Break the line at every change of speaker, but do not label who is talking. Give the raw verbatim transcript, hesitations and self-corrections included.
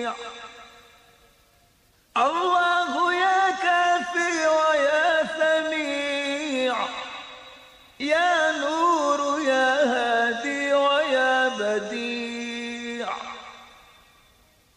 الله يا كافي ويا سميع، يا نور يا هادي ويا بديع.